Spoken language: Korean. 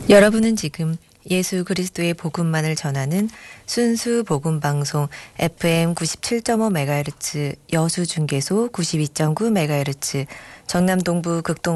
여러분은 지금 예수 그리스도의 복음만을 전하는 순수 복음방송 FM 97.5MHz 여수중계소 92.9MHz 정남동부 극동